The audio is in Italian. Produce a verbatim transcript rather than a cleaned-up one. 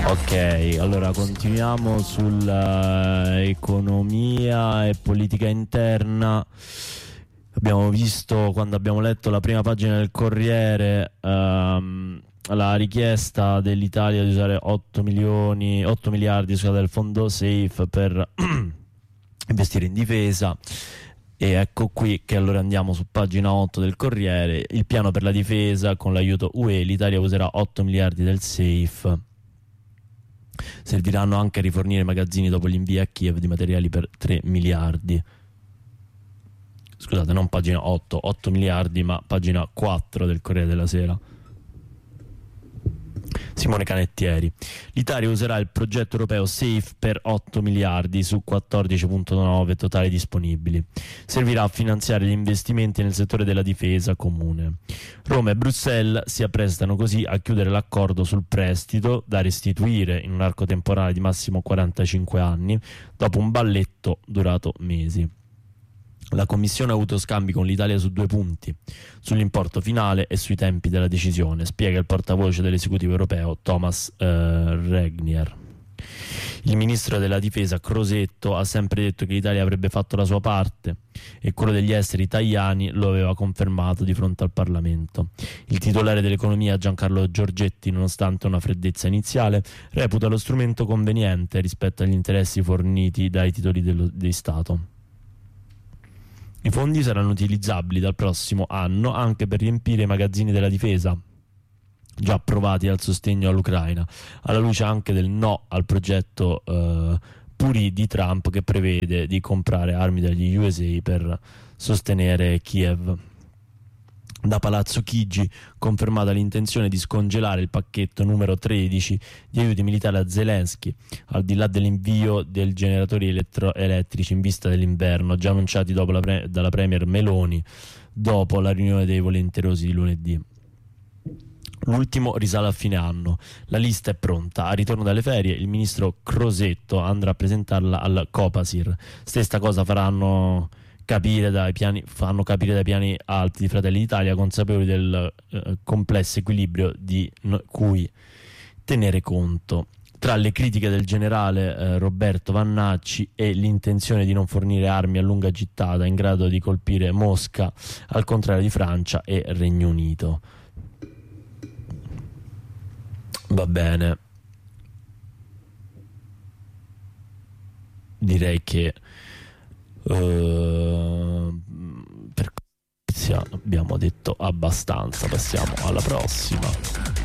Ok, allora continuiamo sull'economia e politica interna. Abbiamo visto, quando abbiamo letto la prima pagina del Corriere, ehm, la richiesta dell'Italia di usare otto milioni, otto miliardi, scusate, del fondo SAFE per investire in difesa. E ecco qui che allora andiamo su pagina otto del Corriere. Il piano per la difesa: con l'aiuto U E l'Italia userà otto miliardi del SAFE. Serviranno anche a rifornire magazzini dopo l'invio a Kiev di materiali per tre miliardi. Scusate, non pagina otto, otto miliardi, ma pagina quattro del Corriere della Sera. Simone Canettieri: l'Italia userà il progetto europeo SAFE per otto miliardi su quattordici virgola nove totali disponibili. Servirà a finanziare gli investimenti nel settore della difesa comune. Roma e Bruxelles si apprestano così a chiudere l'accordo sul prestito da restituire in un arco temporale di massimo quarantacinque anni, dopo un balletto durato mesi. La Commissione ha avuto scambi con l'Italia su due punti: sull'importo finale e sui tempi della decisione, spiega il portavoce dell'esecutivo europeo Thomas eh, Regnier. Il ministro della difesa Crosetto ha sempre detto che l'Italia avrebbe fatto la sua parte, e quello degli esteri Tajani lo aveva confermato di fronte al Parlamento. Il titolare dell'economia Giancarlo Giorgetti, nonostante una freddezza iniziale, reputa lo strumento conveniente rispetto agli interessi forniti dai titoli dello, di Stato. I fondi saranno utilizzabili dal prossimo anno anche per riempire i magazzini della difesa già approvati al sostegno all'Ucraina, alla luce anche del no al progetto eh, Puri di Trump, che prevede di comprare armi dagli U S A per sostenere Kiev. Da Palazzo Chigi confermata l'intenzione di scongelare il pacchetto numero tredici di aiuti militari a Zelensky, al di là dell'invio dei generatori elettro- elettrici in vista dell'inverno, già annunciati dopo la pre- dalla premier Meloni dopo la riunione dei volenterosi di lunedì. L'ultimo risale a fine anno. La lista è pronta. A ritorno dalle ferie il ministro Crosetto andrà a presentarla al Copasir. Stessa cosa faranno capire dai piani, fanno capire dai piani alti di Fratelli d'Italia, consapevoli del eh, complesso equilibrio di no, cui tenere conto tra le critiche del generale eh, Roberto Vannacci e l'intenzione di non fornire armi a lunga gittata in grado di colpire Mosca, al contrario di Francia e Regno Unito. Va bene, direi che Uh, per abbiamo detto abbastanza. Passiamo alla prossima.